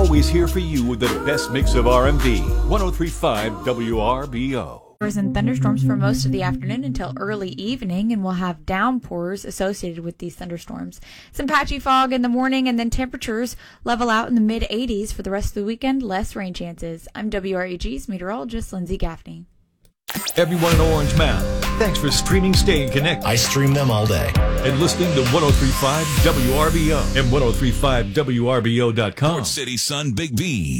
always here for you with the best mix of R&B. 103.5 WRBO. And thunderstorms for most of the afternoon until early evening, and we'll have downpours associated with these thunderstorms. Some patchy fog in the morning, and then temperatures level out in the mid-80s for the rest of the weekend. Less rain chances. I'm WREG's meteorologist Lindsay Gaffney. Everyone in Orange Mound, thanks for streaming Staying Connected. I stream them all day. And listening to 103.5 WRBO and 103.5WRBO.com. Port City Sun Big B.